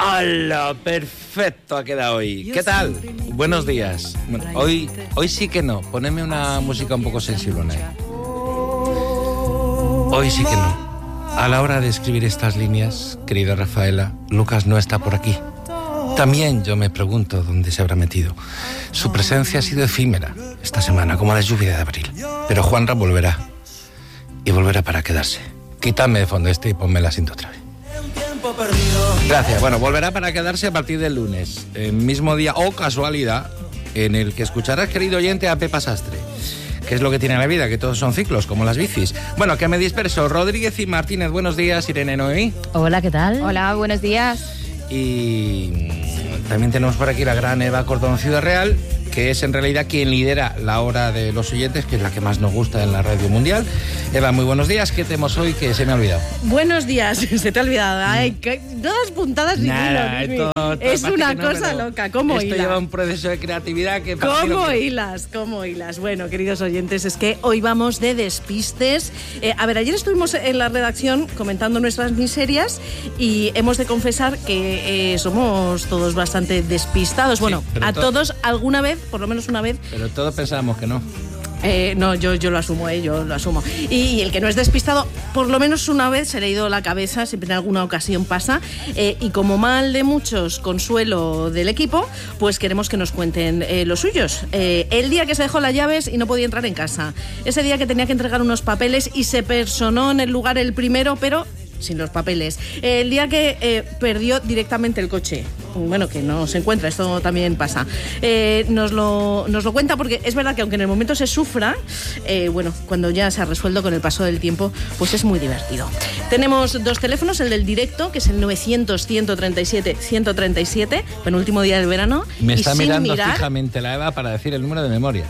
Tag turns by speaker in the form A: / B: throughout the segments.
A: ¡Hala! Perfecto ha quedado hoy. ¿Qué tal? Buenos días. Bueno, hoy sí que no. Poneme una música un poco sensiblona. Hoy sí que no. A la hora de escribir estas líneas, querida Rafaela, Lucas no está por aquí. También yo me pregunto dónde se habrá metido. Su presencia ha sido efímera esta semana, como la lluvia de abril. Pero Juanra volverá. Y volverá para quedarse. Quítame de fondo y ponme la cinta otra vez. Gracias. Bueno, volverá para quedarse a partir del lunes. El mismo día, o casualidad, en el que escucharás, querido oyente, a Pepa Sastre. ¿Qué es lo que tiene la vida? Que todos son ciclos, como las bicis. Bueno, que me disperso. Rodríguez y Martínez, buenos días. Irene Noemí.
B: Hola, ¿qué tal?
C: Hola, buenos días.
A: Y también tenemos por aquí la gran Eva Cordón Ciudad Real, que es en realidad quien lidera la hora de los oyentes, que es la que más nos gusta en la radio mundial. Eva, muy buenos días. ¿Qué tenemos hoy que se me ha olvidado?
B: Buenos días, se te ha olvidado. Ay, todas puntadas sin hilo. Es una cosa loca. ¿Cómo hilas?
A: Esto lleva un proceso de creatividad que...
B: ¿Cómo hilas? Bueno, queridos oyentes, es que hoy vamos de despistes. A ver, ayer estuvimos en la redacción comentando nuestras miserias y hemos de confesar que somos todos bastante despistados. Bueno, sí, a todos alguna vez, por lo menos una vez.
A: Pero todos pensábamos que no.
B: No, yo lo asumo, yo lo asumo. Y el que no es despistado, por lo menos una vez se le ha ido la cabeza, siempre en alguna ocasión pasa. Y como mal de muchos, consuelo del equipo, pues queremos que nos cuenten los suyos. El día que se dejó las llaves y no podía entrar en casa. Ese día que tenía que entregar unos papeles y se personó en el lugar el primero, pero sin los papeles. El día que perdió directamente el coche. Bueno, que no se encuentra, esto también pasa. Nos lo cuenta porque es verdad que aunque en el momento se sufra, bueno, cuando ya se ha resuelto con el paso del tiempo, pues es muy divertido. Tenemos dos teléfonos, el del directo, que es el 900-137-137, penúltimo día del verano.
A: Me está mirando fijamente la Eva para decir el número de memoria.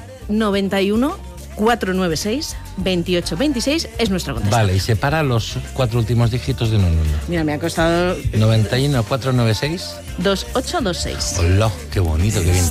B: 91-496-2826 es nuestra contestación.
A: Vale, y separa los 4 últimos dígitos de un número.
B: Mira, me ha costado...
A: 91-496...
B: 2826.
A: Hola, qué bonito, qué bien.